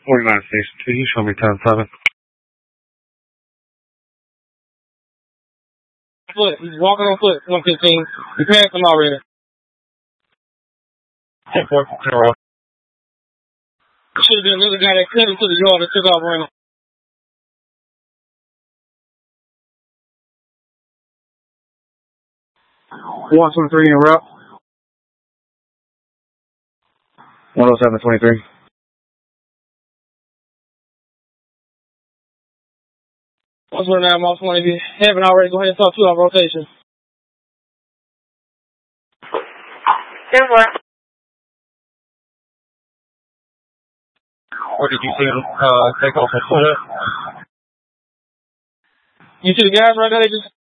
49 Station 2, you show me 10-7. Foot, he's walking on foot, 115. We passed him already. 10-4. Should have been another guy that cut him to the yard and took off running. One 23 in route. 107-23. Once we're now, Moss 1, if you haven't already, go ahead and talk 2 on rotation. 10-4. Or did you see him take off and put it? You see the guys right there? They just